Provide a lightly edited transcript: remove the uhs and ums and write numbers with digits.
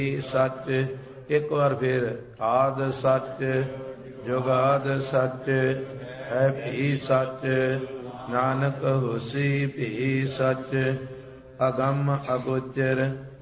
ਸੱਚ। ਇੱਕ ਵਾਰ ਫਿਰ ਆਦ ਸੱਚ ਜੁਗਾਦ ਸੱਚ ਹੈ ਭੀ ਸੱਚ। ਨਾਨਕ ਹੋਸੀ ਭੀ ਸੱਚ। ਅਗੰਮ ਅਗੋਚਰ